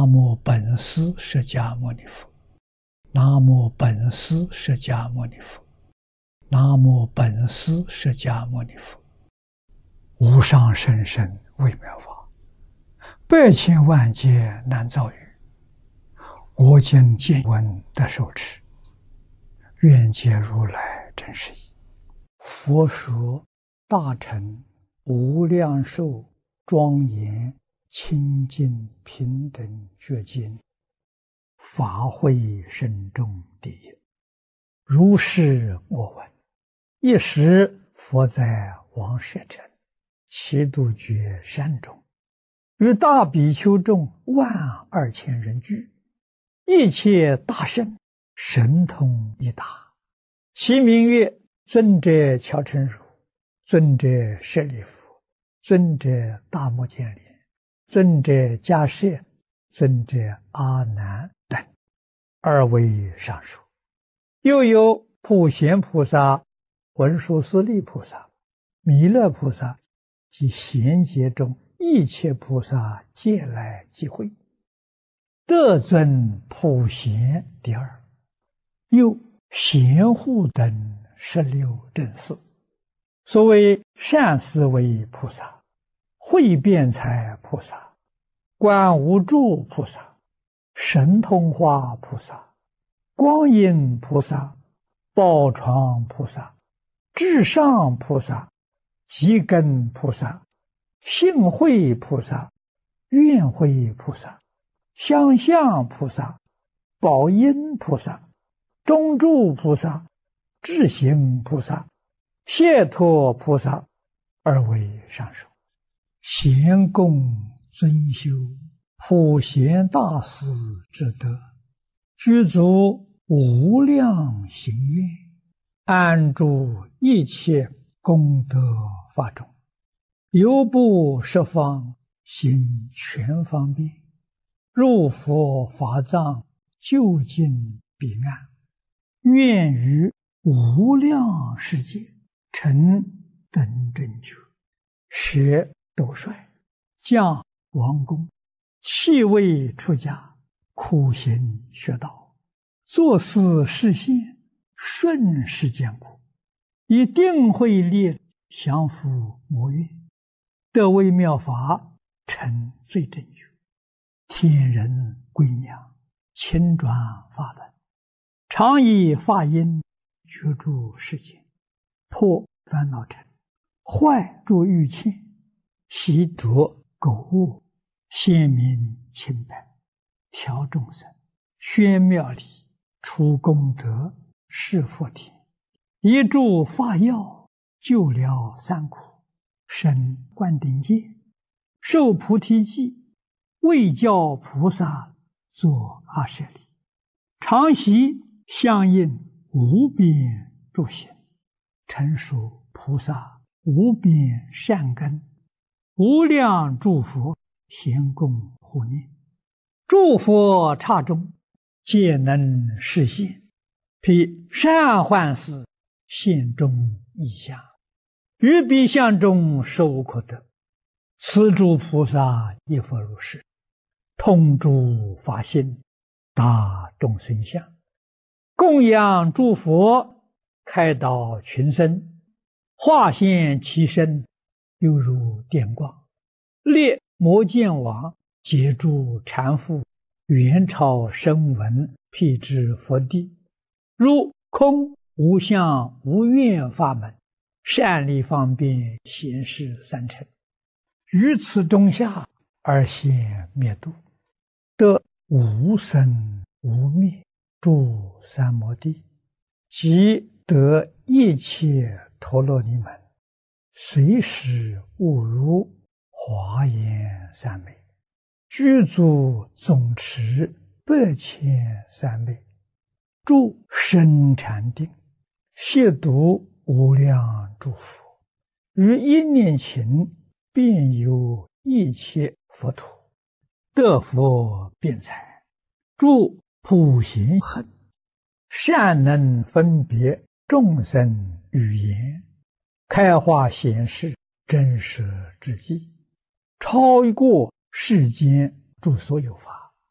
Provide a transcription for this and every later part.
南无本师释迦牟尼佛，南无本师释迦牟尼佛，南无本师释迦牟尼佛。无上甚深微妙法，百千万劫难遭遇。我今见闻得受持，愿解如来真实义。佛说大乘无量寿庄严清净平等觉经，法会深重第一。如是我闻。一时佛在王舍城祇度觉山中，与大比丘众12000人聚，一切大圣神通一达，其名曰尊者乔陈如、尊者舍利弗、尊者大目犍连、尊者迦叶、尊者阿难等二位上首。又有普贤菩萨、文殊师利菩萨、弥勒菩萨及贤劫中一切菩萨皆来集会，得尊普贤第二。又贤护等16正士，所谓善思维菩萨、慧辩才菩萨、观无住菩萨、神通化菩萨、光阴菩萨、宝床菩萨、至上菩萨、极根菩萨、性慧菩萨、愿慧菩萨、相向菩萨、宝音菩萨、中住菩萨、智行菩萨、解脱菩萨二位上首。贤供尊修普贤大士之德，具足无量行愿，安住一切功德法中，犹不十方行全方便，入佛法藏究竟彼岸，愿于无量世界成等正觉，舍斗率，降王宫，弃位出家，苦行学道，作思示现，顺世间苦，以定慧力降伏魔怨，得微妙法，成最正觉，天人归娘，亲转法轮，常以法音觉住世间，破烦恼尘，坏诸欲嗔，习着垢恶，显明清白，调众生，宣妙理，除功德，示福田，一助法药，救了三苦，生灌顶戒，受菩提记，为教菩萨作阿舍利，常习相应无边诸行，成熟菩萨无边善根，无量诸佛咸供护念，诸佛刹中皆能示现，披善幻事现中异相，于彼相中实无可得。此诸菩萨亦复如是，通诸法性，达众生相，供养诸佛，开导群生，化现其身，犹如电光，列摩犍王，解诸缠缚，元朝声闻，辟支佛地，如空无相无愿法门，善利方便显示三乘，于此中下而现灭度，得无生无灭诸三摩地，即得一切陀罗尼门，随时悟如华严三昧，具足总持8,300昧，住深禅定，亵渎无量诸佛，于一念勤遍游一切佛土，得佛辩才，住普贤行，善能分别众生语言，开化显示真实之际，超过世间诸所有法，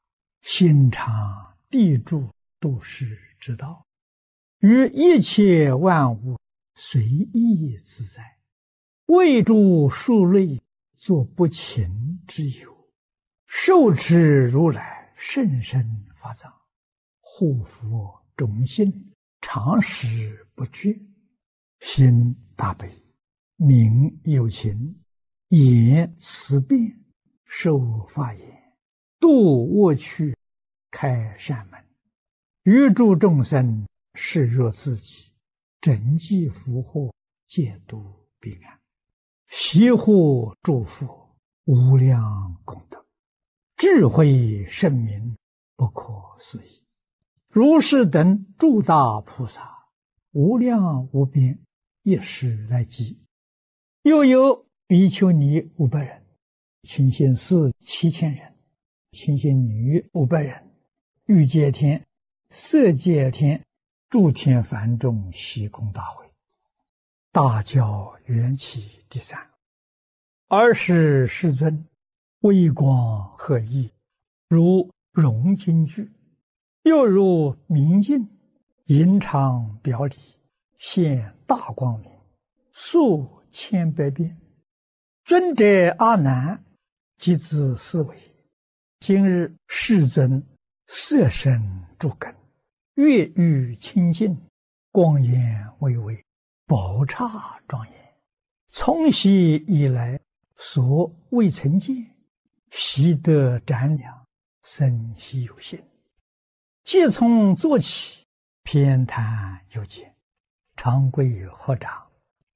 心常地住度世之道，于一切万物随意自在，为诸数类作不勤之有，受持如来甚深法藏，护佛种心，常时不绝，心大悲，名有情，言慈辩，受法言，度恶趣，开善门，于诸众生视若自己，整济福祸，戒度彼岸，悉护诸佛，无量功德，智慧圣明，不可思议。如是等诸大菩萨，无量无边，一时来集。又有比丘尼500人，清心寺7000人，清心女500人，欲界天、色界天、诸天梵众悉供大会，大教缘起第3。尔时世尊微光和熠，如融金具，又如明镜，银常表里，现大光明，数千百变。尊者阿难即自思维：今日世尊色身诸根，月欲清净，光焰巍巍，宝刹庄严，从昔以来所未曾见，习得瞻量，生希有心。即从坐起，偏袒右肩，长跪合掌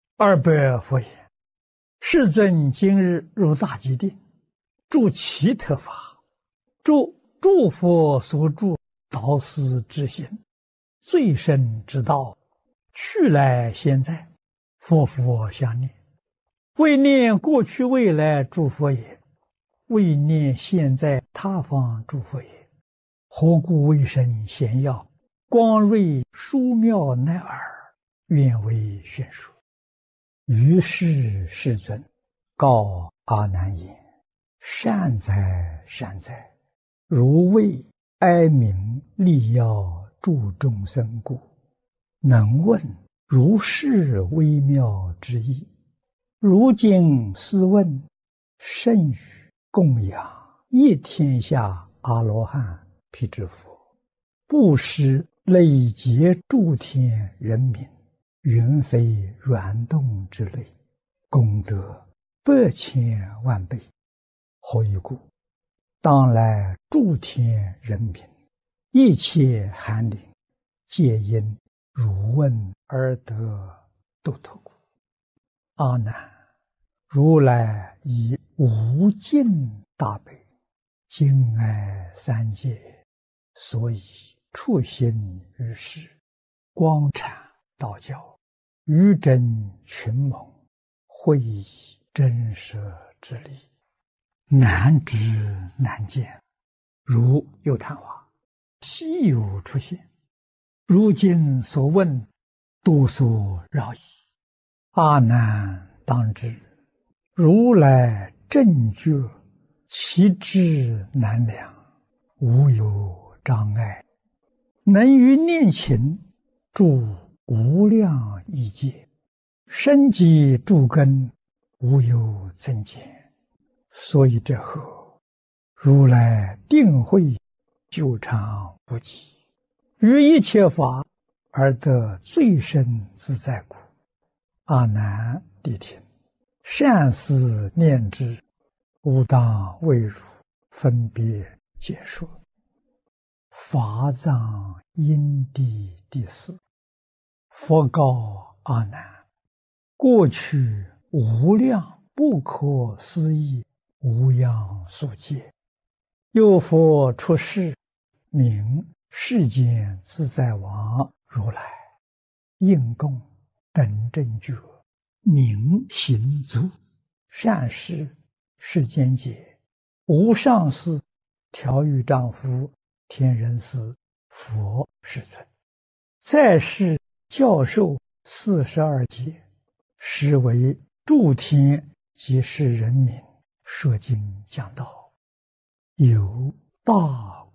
，200佛言：世尊今日入大吉定，住其特法，诸佛所住导师之行，最深之道，去来现在，佛佛相念，为念过去未来诸佛也，为念现在他方诸佛也。何故为身显耀，光瑞殊妙乃尔，愿为宣说。于是世尊告阿难言：善哉善哉，如为哀鸣利要助众生故，能问如是微妙之意。如今斯问，甚于供养一天下阿罗汉辟支佛，布施累劫诸天人民，云飞软动之类，功德100千万倍。何以故？当来诸天人民，一切寒灵，皆因汝问而得度脱故。阿难，如来以无尽大悲，敬爱三界，所以处心于世，光阐道教，于真群蒙，会以真实之理，难知难见，如有昙花，稀有出现。如今所问，多所扰矣。阿难当知，如来正觉，其智难量，无有障碍，能于念勤住无量亿界，深积诸根，无有增减。所以这后，如来定慧久长不极，于一切法而得最深自在故。阿难谛听，善思念之，吾当为汝分别解说。法藏因地第4。佛告阿难：过去无量不可思议无量数劫，有佛出世，名世间自在王如来，应供等正觉，名行足，善事世间解，无上士、调御丈夫、天人师、佛世尊，在世教授42节，实为诸天及世人民说经讲道，有大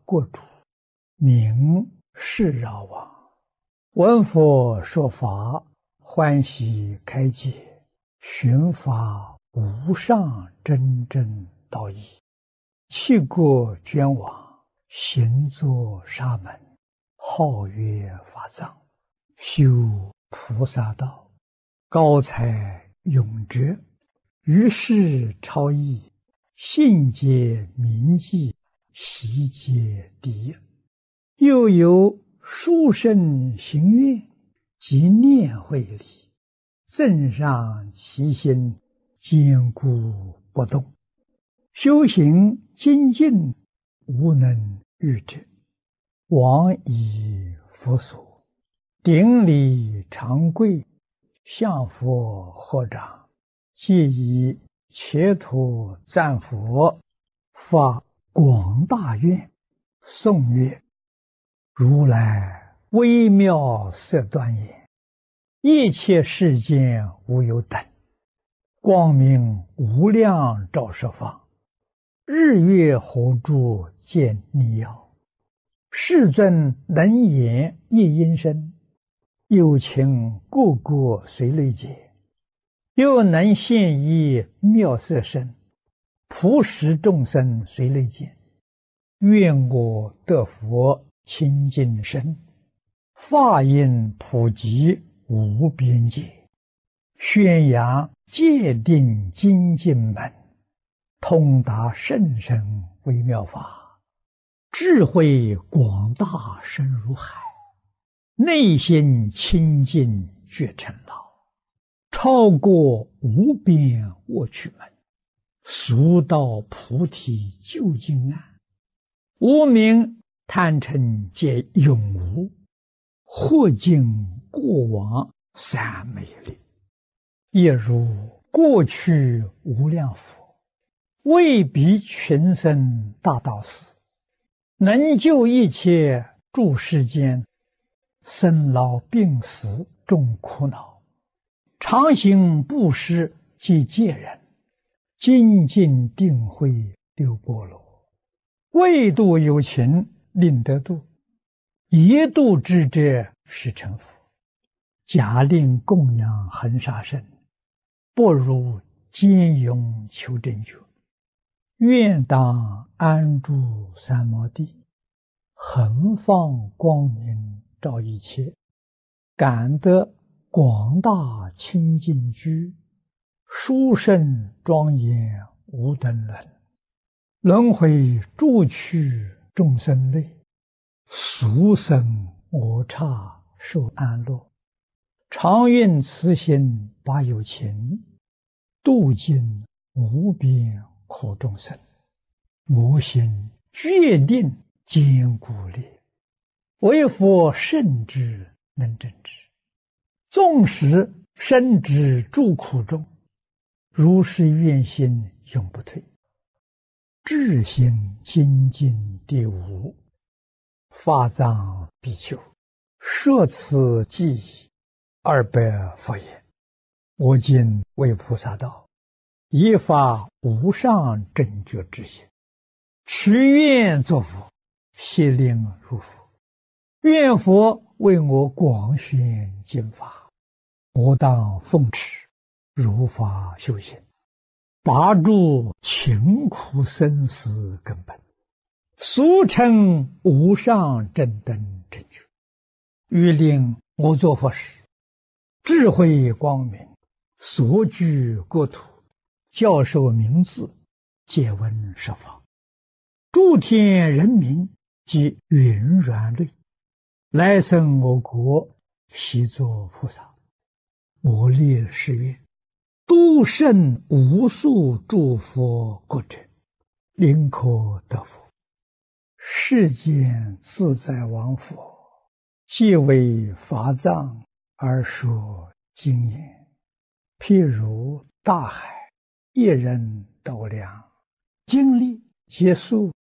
国主，名释饶王。闻佛说法，欢喜开解，寻法无上真正道义。弃国捐往，行作沙门，号曰法藏，修菩萨道，高才永哲，于世超逸，信解明记，习皆第一。又有殊胜行愿，即念慧理，增上其心，坚固不动。修行精进，无能御之。往以佛所，顶礼长跪，向佛合掌，皆以切土赞佛，发广大愿，颂曰：如来微妙色端严，一切世间无有等，光明无量照十方，日月火柱见逆耀。世尊能言一音声，有情个个随类解，又能现一妙色身，普使众生随类见。愿我得佛清净身，法音普及无边界，宣扬戒定精进门，通达甚深微妙法，智慧广大深如海，内心清净觉成道，超过无边卧趣门，速到菩提究竟岸。无明贪嗔皆永无，或尽过往三昧力。亦如过去无量佛，为彼群生大道士，能救一切诸世间，生老病死众苦恼，常行布施即戒人，精进定慧六波罗，为度有情令得度，一度之者是成佛。假令供养恒沙身，不如坚勇求真觉。愿当安住三摩地，恒放光明照一切，感得广大清净居，殊胜庄严无等伦。轮回诸趣众生类，俗生我刹受安乐。常愿慈心把有情，度尽无边苦众生。我心决定坚固烈，为佛圣之能证之。纵使身之诸苦中，如是愿心永不退。智心精进第五，法藏比丘，摄此记忆200佛言：我今为菩萨道，以发无上正觉之心，许愿作佛，悉令入佛。愿佛为我广宣经法，我当奉持，如法修行，拔除勤苦生死根本，俗称无上正等正觉。欲令我作佛时，智慧光明，所居国土，教授名字，皆闻十方。诸天人民及云软类，来生我国，悉作菩萨。我立誓愿，度胜无数诸佛国者，临可得佛。世间自在王佛，皆为法藏而说经言，譬如大海，一人斗量，经历皆数